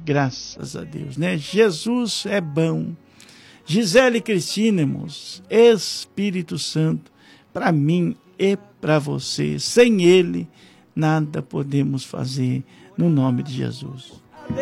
Graças a Deus, né? Jesus é bom. Gisele Cristina, irmãos, Espírito Santo, para mim e para você. Sem Ele, nada podemos fazer, no nome de Jesus.